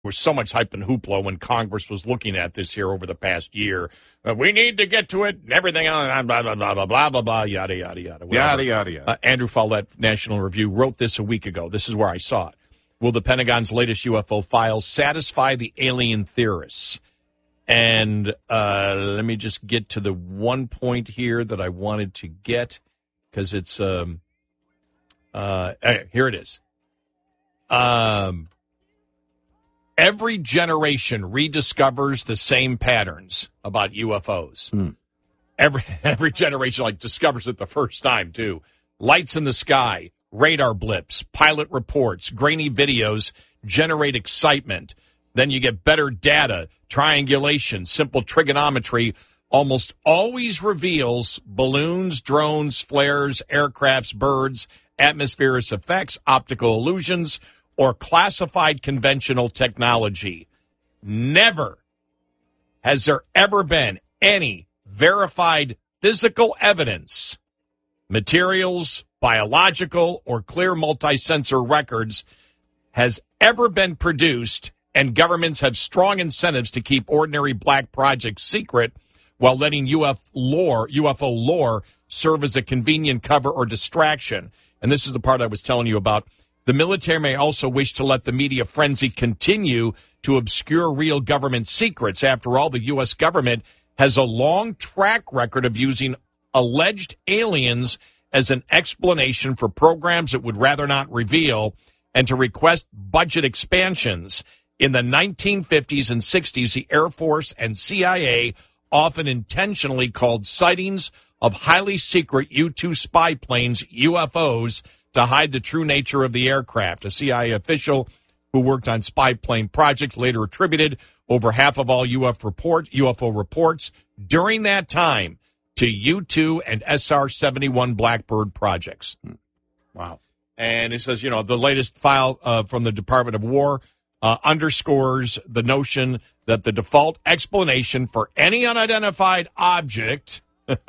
was so much hype and hoopla when Congress was looking at this here over the past year. We need to get to it and everything on blah, blah, blah, blah, blah, blah, blah, yada, yada, yada. Yada, yada, yada. Andrew Follett, National Review, wrote this a week ago. This is where I saw it. Will the Pentagon's latest UFO files satisfy the alien theorists? And let me just get to the one point here that I wanted to get, because it's here it is. Every generation rediscovers the same patterns about UFOs. Every generation discovers it the first time too. Lights in the sky, radar blips, pilot reports, grainy videos generate excitement. Then you get better data, triangulation, simple trigonometry almost always reveals balloons, drones, flares, aircrafts, birds, atmospheric effects, optical illusions, or classified conventional technology. Never has there ever been any verified physical evidence, materials, biological, or clear multi-sensor records has ever been produced, and governments have strong incentives to keep ordinary black projects secret while letting UFO lore serve as a convenient cover or distraction. And this is the part I was telling you about. The military may also wish to let the media frenzy continue to obscure real government secrets. After all, the U.S. government has a long track record of using alleged aliens as an explanation for programs it would rather not reveal and to request budget expansions. In the 1950s and 60s, the Air Force and CIA often intentionally called sightings of highly secret U-2 spy planes UFOs to hide the true nature of the aircraft. A CIA official who worked on spy plane projects later attributed over half of all UFO reports during that time to U-2 and SR-71 Blackbird projects. Wow. And it says, the latest file from the Department of War underscores the notion that the default explanation for any unidentified object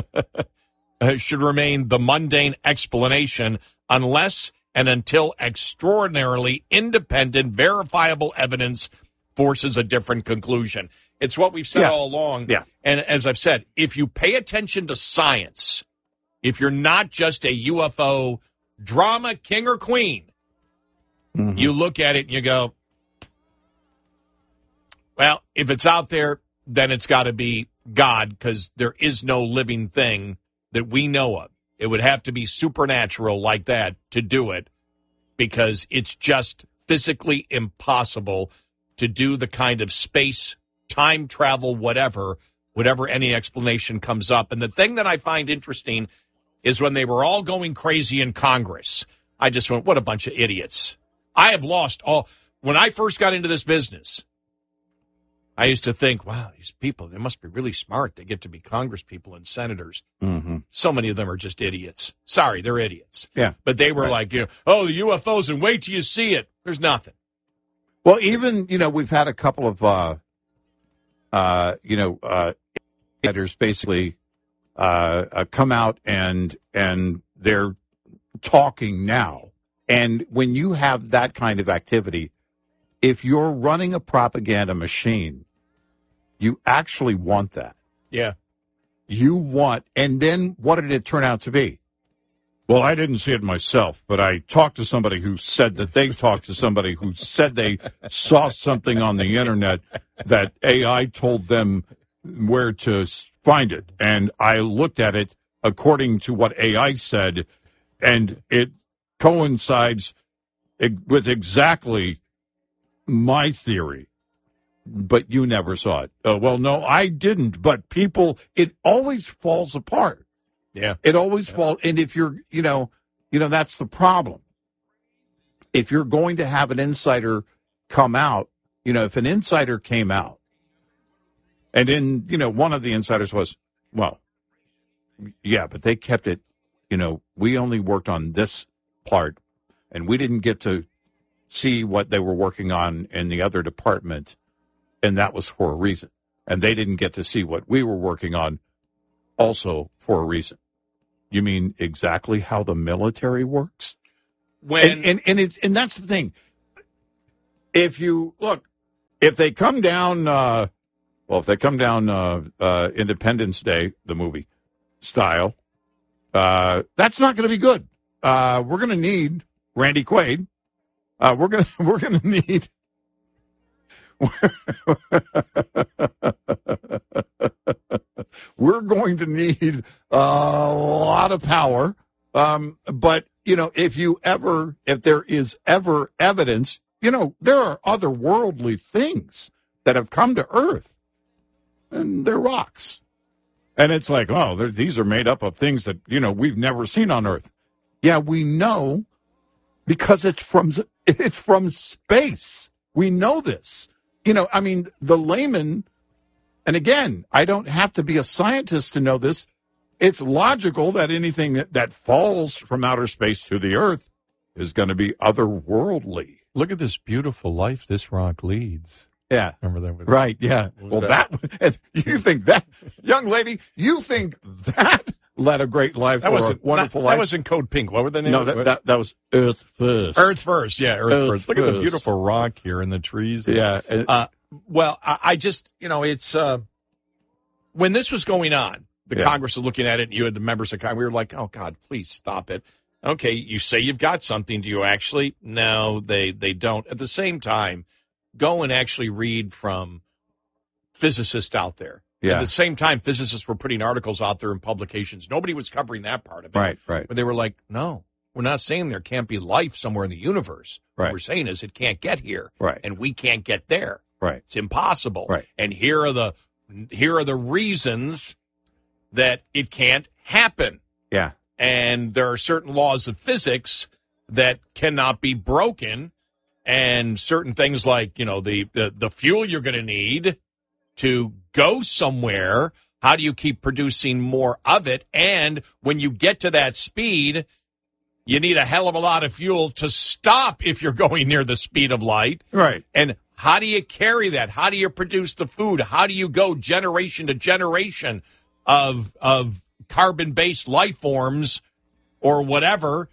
should remain the mundane explanation unless and until extraordinarily independent, verifiable evidence forces a different conclusion. It's what we've said all along. Yeah. And as I've said, if you pay attention to science, if you're not just a UFO drama king or queen, you look at it and you go, well, if it's out there, then it's got to be God, because there is no living thing that we know of. It would have to be supernatural like that to do it, because it's just physically impossible to do the kind of space, time travel, whatever any explanation comes up. And the thing that I find interesting is when they were all going crazy in Congress, I just went, what a bunch of idiots. I have lost all. When I first got into this business, I used to think, wow, these people, they must be really smart. They get to be Congress people and senators. So many of them are just idiots. Sorry, they're idiots. Yeah. But they were like, the UFOs, and wait till you see it. There's nothing. Well, even, we've had a couple of, editors basically come out and they're talking now. And when you have that kind of activity, if you're running a propaganda machine, you actually want that. Yeah. And then what did it turn out to be? Well, I didn't see it myself, but I talked to somebody who said that they talked to somebody who said they saw something on the internet that AI told them where to find it. And I looked at it according to what AI said, and it coincides with exactly my theory. But you never saw it. Well, no, I didn't. But people, it always falls apart. Yeah. It always falls. And if you're, that's the problem. If you're going to have an insider come out, if an insider came out and then, one of the insiders was, well, yeah, but they kept it, we only worked on this part and we didn't get to see what they were working on in the other department. And that was for a reason. And they didn't get to see what we were working on also for a reason. You mean exactly how the military works? And that's the thing. If you look, if they come down, Independence Day, the movie style, that's not going to be good. We're going to need Randy Quaid. We're going to need. We're going to need a lot of power. But if there is ever evidence, there are otherworldly things that have come to Earth, and they're rocks. And it's like, these are made up of things that, we've never seen on Earth. Yeah, we know because it's from space. We know this. The layman, and again, I don't have to be a scientist to know this. It's logical that anything that falls from outer space to the Earth is going to be otherworldly. Look at this beautiful life this rock leads. Yeah. Remember that? Right, yeah. Well, you think that, young lady, you think that led a great life or a wonderful life? That wasn't Code Pink. What were the names? No, that was Earth First. Earth First, yeah, Earth First. Look at the beautiful rock here in the trees. Yeah. I just, it's, when this was going on, Congress was looking at it, and you had the members of Congress, we were like, oh, God, please stop it. Okay, you say you've got something. Do you actually? No, they don't. At the same time, go and actually read from physicists out there. Yeah. At the same time, physicists were putting articles out there in publications. Nobody was covering that part of it. Right. But they were like, no, we're not saying there can't be life somewhere in the universe. Right. What we're saying is it can't get here. Right. And we can't get there. Right. It's impossible. Right. And here are the reasons that it can't happen. Yeah. And there are certain laws of physics that cannot be broken, and certain things like, the fuel you're going to need to go somewhere, how do you keep producing more of it? And when you get to that speed, you need a hell of a lot of fuel to stop if you're going near the speed of light. Right. And how do you carry that? How do you produce the food? How do you go generation to generation of carbon-based life forms or whatever,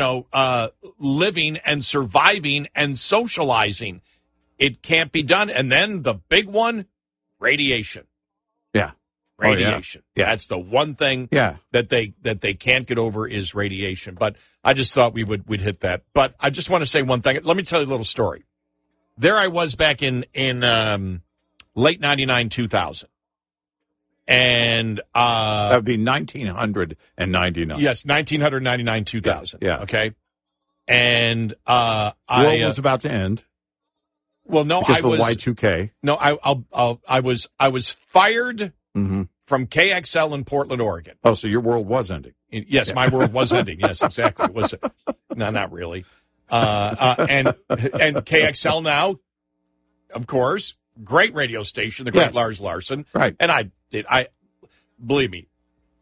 living and surviving and socializing? It can't be done. And then the big one, radiation. Yeah. Radiation. Yeah. That's the one thing that they can't get over is radiation. But I just thought we'd hit that. But I just want to say one thing. Let me tell you a little story. There I was back in late 99, 2000. And that would be 1999. Yes, 1999, 2000. Yeah. Okay. And the world was about to end. Well, no, because of the Y2K. No, I was fired from KXL in Portland, Oregon. Oh, so your world was ending. Yes, my world was ending. Yes, exactly. Was it? No, not really. And KXL now, of course, great radio station, the great Lars Larson. Right. And I believe me,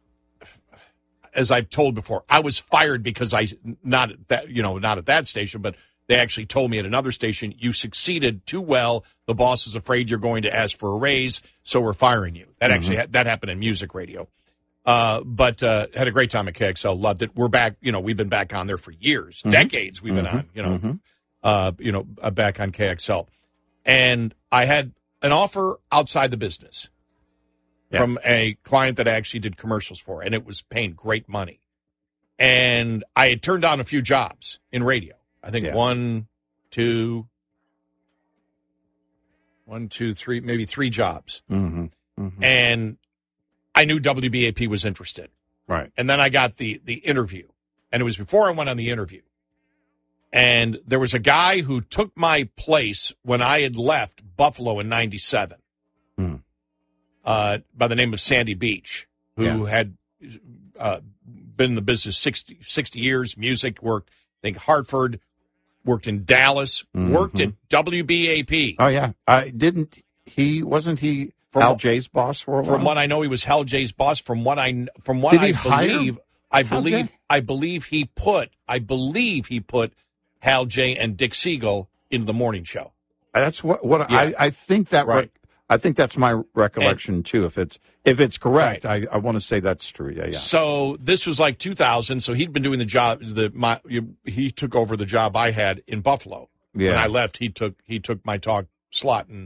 as I've told before, I was fired because not at that station, but they actually told me at another station, you succeeded too well. The boss is afraid you're going to ask for a raise, so we're firing you. That actually that happened in music radio. But had a great time at KXL. Loved it. We're back. We've been back on there for years, decades. We've been on. Back on KXL, and I had an offer outside the business from a client that I actually did commercials for, and it was paying great money. And I had turned down a few jobs in radio. I think 1, 2, 3, maybe 3 jobs. And I knew WBAP was interested. Right. And then I got the interview. And it was before I went on the interview. And there was a guy who took my place when I had left Buffalo in 97 by the name of Sandy Beach, who had been in the business 60 years, music, worked, I think, Hartford, worked in Dallas, worked at WBAP. Oh, yeah. Wasn't he Hal J's boss for a while? From what I know, he was Hal J's boss. From what I believe he put Hal J and Dick Siegel into the morning show. That's I think that right. I think that's my recollection too. If it's correct, right. I want to say that's true. Yeah. So this was like 2000. So he'd been doing the job. He took over the job I had in Buffalo. Yeah. When I left, he took my talk slot, and